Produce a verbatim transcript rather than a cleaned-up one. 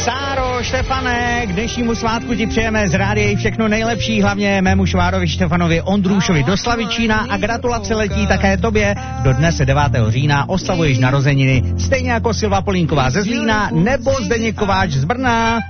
Sáro, Štefane, k dnešnímu svátku ti přejeme z rádia všechno nejlepší, hlavně mému švárovi Štefanovi Ondrůšovi do Slavičína a gratulace letí také tobě. Do dnes devátého října oslavuješ narozeniny, stejně jako Silva Polínková ze Zlína nebo Zdeněk Kováč z Brna.